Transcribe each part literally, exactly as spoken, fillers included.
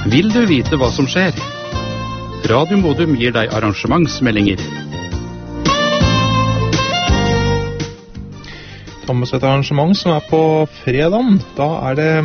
Vil du vite hva som skjer? Radio Modum gir deg arrangementsmeldinger. Thomas, et arrangement som er på fredagen. Da er det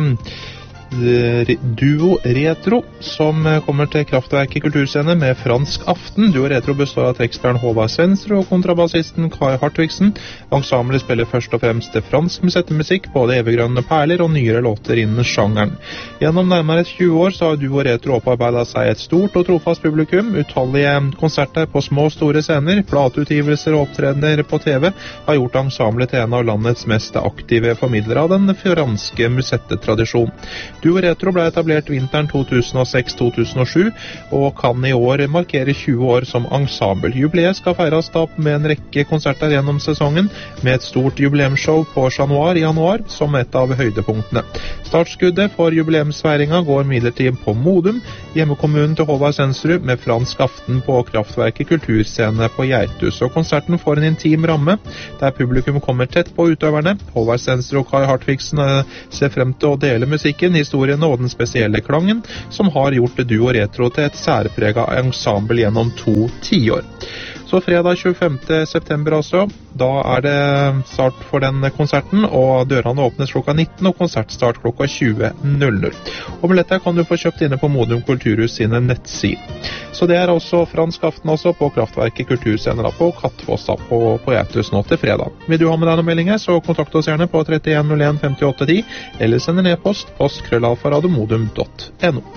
Duo Retro som kommer til Kraftverket kulturscene med fransk aften. Duo Retro består av trekkspilleren Håvard Svensrud og kontrabassisten Kai Hartvigsen. Ensemblet spiller først og fremst fransk musikk, både eviggrønne perler og nyere låter innen sjangeren. Gjennom nærmere tjue år så har Duo Retro opparbeidet seg et stort og trofast publikum. Utallige konserter på små og store scener, plateutgivelser og opptredener på T V har gjort ensemblet til en av landets mest aktive formidlere av den franske musettetradisjonen. Duo Retro ble etablert vinteren to tusen og seks til to tusen og sju, og kan i år markere tjue år som ensemble. Jubileet skal feires da med en rekke konserter gjennom sesongen, med et stort jubileumsshow på Chat Noir i januar som et av høydepunktene. Startskuddet for jubileumsfeiringa går midlertid på Modum, hjemmekommunen til Håvard Svensrud, med fransk aften på Kraftverket kulturscene på Geitus. Og konserten får en intim ramme, der publikum kommer tett på utøverne. Håvard Svensrud og Kai Hartvigsen ser frem til å dele musikken, historien og den spesielle klangen, som har gjort Duo Retro til et særpreget ensemble gjennom to tiår. Så fredag tjuefemte september altså, da er det start for den konserten, og dørene åpnes klokka nitten, og konsertstart klokka tjue. Og billetter kan du få kjøpt inne på Modum Kulturhus sine nettsider. Så det er også fransk aften også på Kraftverket kulturscene på Kattfoss på, på Geitus nå til fredag. Vil du ha med deg noen meldinger, så kontakt oss gjerne på trettien null en femtiåtte ti, eller send en e-post post krøllalfa radiomodum punktum no.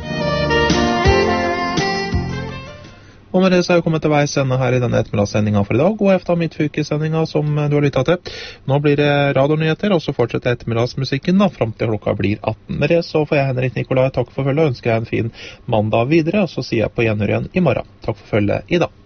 Og med det så er vi kommet til veis ende her i denne ettermiddagssendingen for i dag. God efter midtfylkessendingen som du har lyttet til. Nå blir det radionyheter, og så fortsetter ettermiddagsmusikken da, frem til klokka blir atten. Med det så får jeg Henrik Nikolai takk for følge, og ønsker jeg en fin mandag videre, og så sier jeg på gjenhør igjen i morgen. Takk for følge i dag.